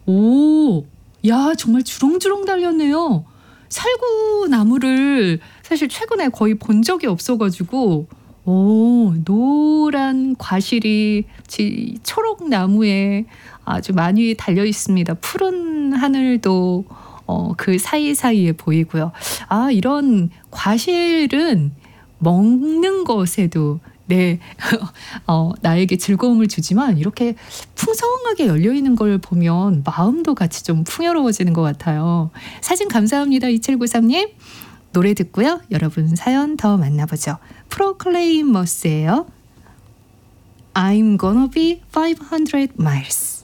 오, 야, 정말 주렁주렁 달렸네요. 살구나무를 사실 최근에 거의 본 적이 없어가지고, 오, 노란 과실이 초록 나무에 아주 많이 달려 있습니다. 푸른 하늘도 그 사이사이에 보이고요. 아, 이런 과실은 먹는 것에도 네, 나에게 즐거움을 주지만 이렇게 풍성하게 열려 있는 걸 보면 마음도 같이 좀 풍요로워지는 것 같아요. 사진 감사합니다. 2793님. 노래 듣고요. 여러분 사연 더 만나보죠. 프로클레임머스예요. I'm gonna be 500 miles.